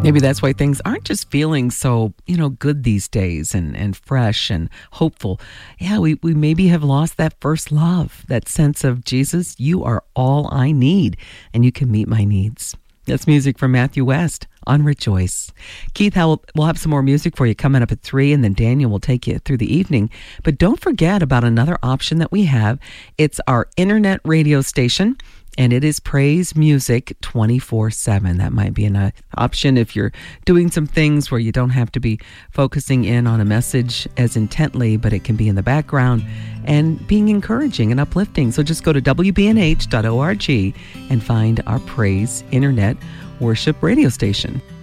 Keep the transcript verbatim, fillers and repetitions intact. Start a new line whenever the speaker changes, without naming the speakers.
Maybe that's why things aren't just feeling so, you know, good these days and, and fresh and hopeful. Yeah, we, we maybe have lost that first love, that sense of, Jesus, you are all I need, and you can meet my needs. That's music from Matthew West on Rejoice. Keith, we'll have some more music for you coming up at three, and then Daniel will take you through the evening. But don't forget about another option that we have. It's our internet radio station, and it is Praise Music twenty-four seven. That might be an uh, option if you're doing some things where you don't have to be focusing in on a message as intently, but it can be in the background and being encouraging and uplifting. So just go to w b n h dot org and find our Praise Internet Worship radio station.